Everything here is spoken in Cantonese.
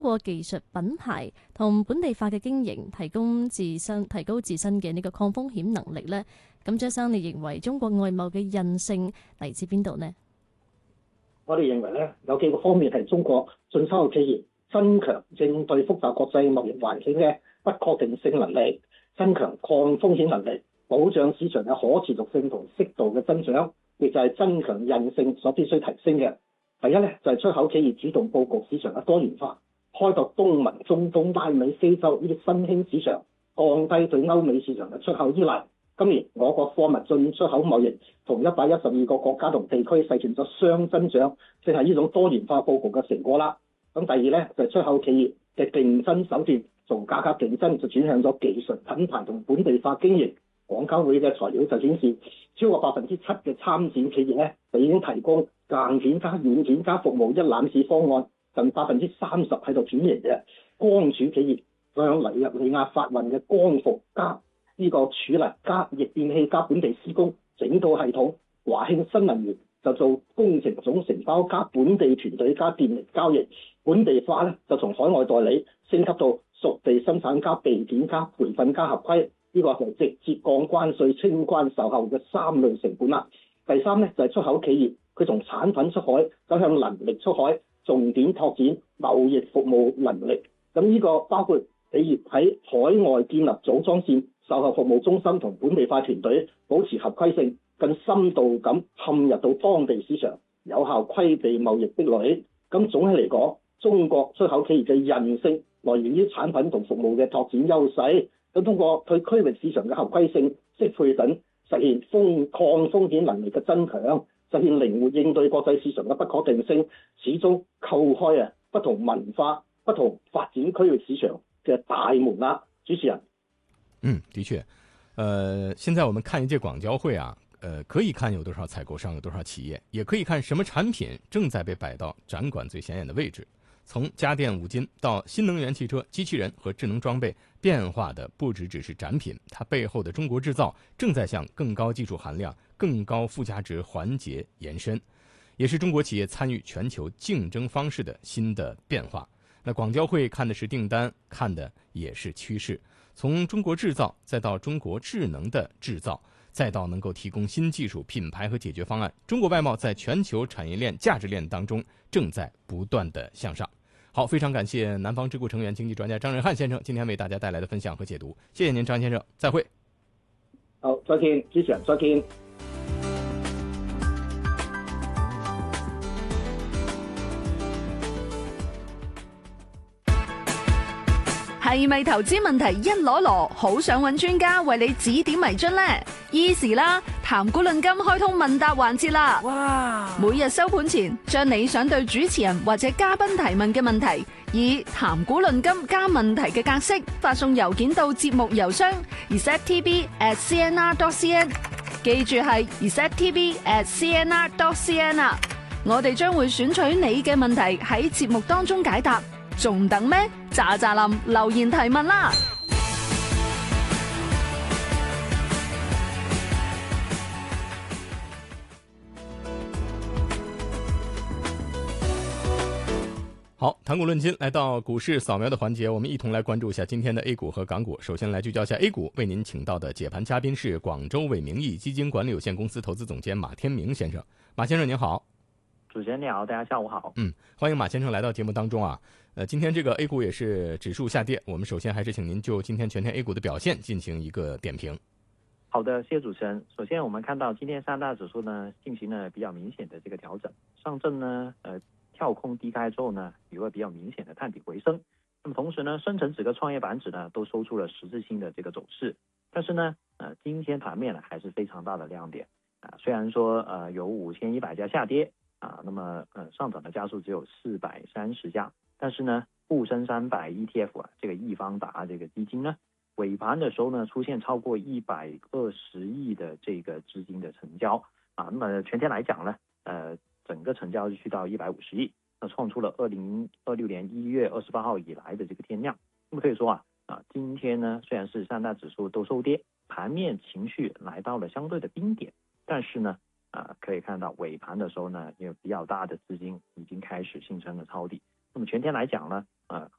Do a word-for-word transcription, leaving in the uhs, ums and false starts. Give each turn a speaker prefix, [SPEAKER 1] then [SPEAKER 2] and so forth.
[SPEAKER 1] 過技術品牌同本地化嘅經營，提供自身提高自身嘅呢個抗風險能力呢？咁張生，你認為中國外貿嘅韌性嚟自邊度呢？
[SPEAKER 2] 我哋認為咧，有幾個方面係中國進出口企業增強應對複雜國際貿易環境嘅不確定性能力，增強抗風險能力，保障市場嘅可持續性同適度嘅增長，亦就係增強韌性所必須提升嘅。第一咧就係、是、出口企業主動佈局市場嘅多元化，開拓東盟、中東、拉美、非洲呢啲新興市場，降低對歐美市場嘅出口依賴。今年我國貨物進出口貿易同一百一十二個國家同地區實現咗雙增長，正係呢種多元化佈局嘅成果啦。咁第二咧就係、是、出口企業嘅競爭手段，從價格競爭就轉向咗技術品牌同本地化經營。廣交會嘅材料就顯示，超過百分之七嘅參展企業咧就已經提供硬件加軟件加服務一攬子方案，近百分之三十喺度轉型嘅。光儲企業向尼日利亞發運嘅光伏加呢個儲能加逆變器加本地施工整套系統。華興新能源就做工程總承包加本地團隊加電力交易。本地化咧就從海外代理升級到屬地生產加備件加培訓加合規。呢個係直接降關稅、清關售後嘅三類成本啦。第三咧就係、是、出口企業，佢從產品出海走向能力出海，重點拓展貿易服務能力。咁呢個包括企業喺海外建立組裝線、售後服務中心同本地化團隊，保持合規性，更深度咁嵌入到當地市場，有效規避貿易壁壘。咁總體嚟講，中國出口企業嘅韌性來源於產品同服務嘅拓展優勢。咁通過對區域市場嘅合規性、適配等，實現風抗風險能力嘅增強，實現靈活應對國際市場嘅不確定性，始終叩開啊不同文化、不同發展區域市場嘅大門啦。主持人，
[SPEAKER 3] 嗯，的確，呃，現在我們看一屆廣交會啊，呃，可以看有多少採購商，有多少企業，也可以看什麼產品正在被擺到展館最顯眼的位置。從家電五金到新能源汽車、機器人和智能裝備，變化的不只只是展品，它背後的中國製造正在向更高技術含量、更高附加值環節延伸，也是中國企業參與全球競爭方式的新的變化。那廣交會看的是訂單，看的也是趨勢，從中國製造再到中國智能的製造，再到能夠提供新技術、品牌和解決方案，中國外貿在全球產業鏈、價值鏈當中正在不斷的向上。好，非常感謝南方智庫成員、經濟專家張仁漢先生今天為大家帶來的分享和解讀，謝謝您，張先生，再會。
[SPEAKER 2] 好，再見，主持人，再見。
[SPEAKER 4] 係咪投資問題一籮籮，好想揾專家為你指點迷津呢？Easy 啦，談股論金開通問答環節啦！哇！每日收盤前，將你想對主持人或者嘉賓提問嘅問題，以談股論金加問題嘅格式發送郵件到節目郵箱 r e s e t t b at c n r dot c n， 記住係 r e s e t t b at c n r dot c n 啊！我哋將會選取你嘅問題喺節目當中解答。仲等咩？喳喳林留言提問啦！
[SPEAKER 3] 好，談股論金來到股市掃描的環節，我們一同來關注一下今天的 A 股和港股。首先來聚焦一下 A 股，為您請到的解盤嘉賓是廣州偉明義基金管理有限公司投資總監馬天明先生。馬先生您好。
[SPEAKER 5] 主持人你好，大家下午好。
[SPEAKER 3] 嗯，歡迎馬先生來到節目當中啊。呃，今天這個 A 股也是指數下跌，我們首先還是請您就今天全天 A 股的表現進行一個點評。
[SPEAKER 5] 好的，謝謝主持人。首先我們看到今天三大指數呢進行了比較明顯的這個調整，上證呢，呃，跳空低開之後呢，有個比較明顯的探底回升。那麼同時呢，深成指和創業板指呢都收出了十字星的這個走勢。但是呢，呃，今天盤面呢還是非常大的亮點啊，雖然說呃有五千一百家下跌啊，那麼呃上漲的家數只有四百三十家。但是呢，滬深三百 E T F 啊，這個易方達這個基金呢，尾盤的時候呢，出現超過一百二十億的這個資金的成交啊。那麼全天來講呢，呃，整個成交就去到一百五十億，那創出了二零二六年一月二十八號以來的這個天量。那麼可以說啊，啊，今天呢，雖然是三大指數都收跌，盤面情緒來到了相對的冰點，但是呢，啊，可以看到尾盤的時候呢，有比較大的資金已經開始形成了抄底。 那麼全天來講呢，呃